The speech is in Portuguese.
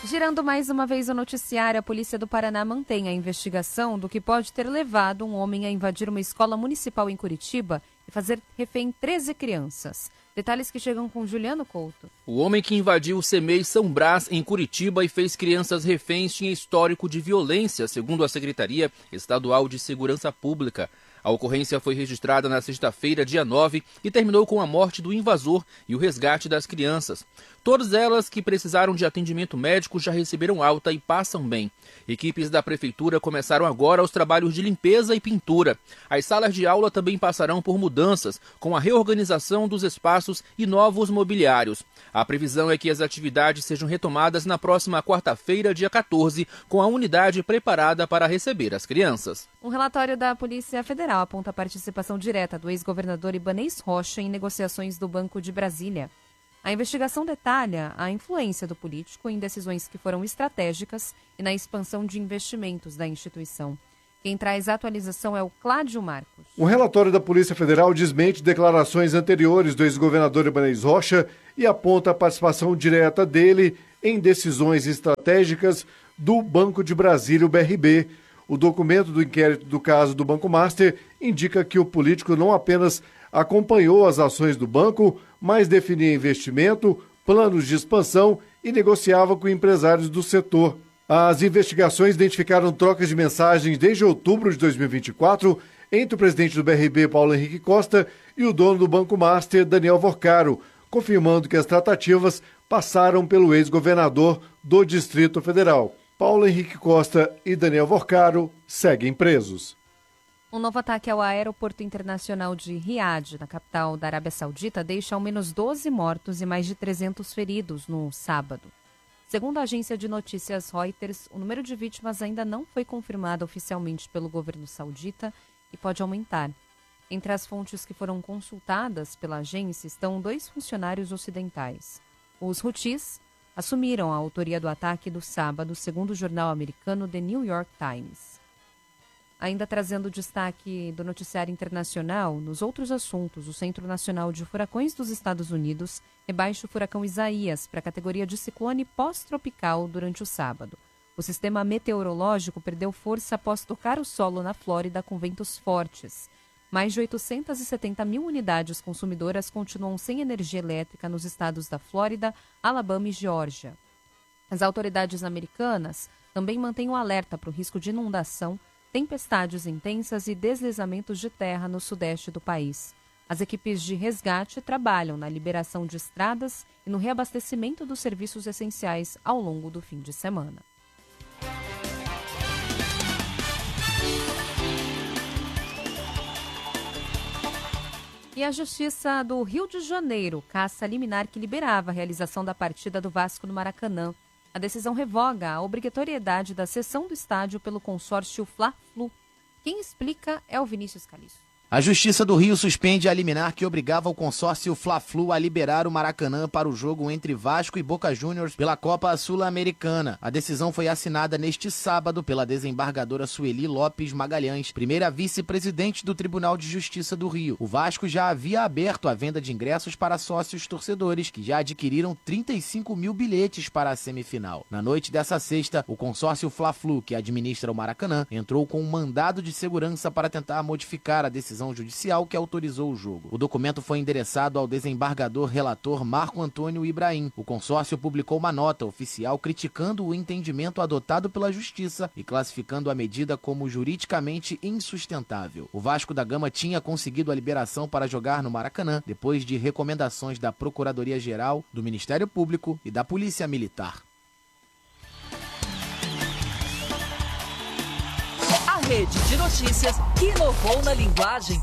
Girando mais uma vez o noticiário, a Polícia do Paraná mantém a investigação do que pode ter levado um homem a invadir uma escola municipal em Curitiba e fazer refém 13 crianças. Detalhes que chegam com Juliano Couto. O homem que invadiu o CEMEI São Brás, em Curitiba, e fez crianças reféns tinha histórico de violência, segundo a Secretaria Estadual de Segurança Pública. A ocorrência foi registrada na sexta-feira, dia 9, e terminou com a morte do invasor e o resgate das crianças. Todas elas que precisaram de atendimento médico já receberam alta e passam bem. Equipes da Prefeitura começaram agora os trabalhos de limpeza e pintura. As salas de aula também passarão por mudanças, com a reorganização dos espaços e novos mobiliários. A previsão é que as atividades sejam retomadas na próxima quarta-feira, dia 14, com a unidade preparada para receber as crianças. Um relatório da Polícia Federal aponta a participação direta do ex-governador Ibanez Rocha em negociações do Banco de Brasília. A investigação detalha a influência do político em decisões que foram estratégicas e na expansão de investimentos da instituição. Quem traz a atualização é o Cláudio Marcos. Um relatório da Polícia Federal desmente declarações anteriores do ex-governador Ibanez Rocha e aponta a participação direta dele em decisões estratégicas do Banco de Brasília, o BRB. O documento do inquérito do caso do Banco Master indica que o político não apenas acompanhou as ações do banco, mas definia investimento, planos de expansão e negociava com empresários do setor. As investigações identificaram trocas de mensagens desde outubro de 2024 entre o presidente do BRB, Paulo Henrique Costa, e o dono do Banco Master, Daniel Vorcaro, confirmando que as tratativas passaram pelo ex-governador do Distrito Federal. Paulo Henrique Costa e Daniel Vorcaro seguem presos. Um novo ataque ao aeroporto internacional de Riad, na capital da Arábia Saudita, deixa ao menos 12 mortos e mais de 300 feridos no sábado. Segundo a agência de notícias Reuters, o número de vítimas ainda não foi confirmado oficialmente pelo governo saudita e pode aumentar. Entre as fontes que foram consultadas pela agência estão 2 funcionários ocidentais. Os Houthis assumiram a autoria do ataque do sábado, segundo o jornal americano The New York Times. Ainda trazendo destaque do noticiário internacional, nos outros assuntos, o Centro Nacional de Furacões dos Estados Unidos rebaixa o furacão Isaías para a categoria de ciclone pós-tropical durante o sábado. O sistema meteorológico perdeu força após tocar o solo na Flórida com ventos fortes. Mais de 870 mil unidades consumidoras continuam sem energia elétrica nos estados da Flórida, Alabama e Geórgia. As autoridades americanas também mantêm um alerta para o risco de inundação, tempestades intensas e deslizamentos de terra no sudeste do país. As equipes de resgate trabalham na liberação de estradas e no reabastecimento dos serviços essenciais ao longo do fim de semana. E a Justiça do Rio de Janeiro caça a liminar que liberava a realização da partida do Vasco no Maracanã. A decisão revoga a obrigatoriedade da cessão do estádio pelo consórcio Fla-Flu. Quem explica é o Vinícius Caliço. A Justiça do Rio suspende a liminar que obrigava o consórcio Fla-Flu a liberar o Maracanã para o jogo entre Vasco e Boca Juniors pela Copa Sul-Americana. A decisão foi assinada neste sábado pela desembargadora Sueli Lopes Magalhães, primeira vice-presidente do Tribunal de Justiça do Rio. O Vasco já havia aberto a venda de ingressos para sócios torcedores, que já adquiriram 35 mil bilhetes para a semifinal. Na noite dessa sexta, o consórcio Fla-Flu, que administra o Maracanã, entrou com um mandado de segurança para tentar modificar a decisão judicial que autorizou o jogo. O documento foi endereçado ao desembargador relator Marco Antônio Ibrahim. O consórcio publicou uma nota oficial criticando o entendimento adotado pela Justiça e classificando a medida como juridicamente insustentável. O Vasco da Gama tinha conseguido a liberação para jogar no Maracanã depois de recomendações da Procuradoria-Geral, do Ministério Público e da Polícia Militar. Rede de notícias que inovou na linguagem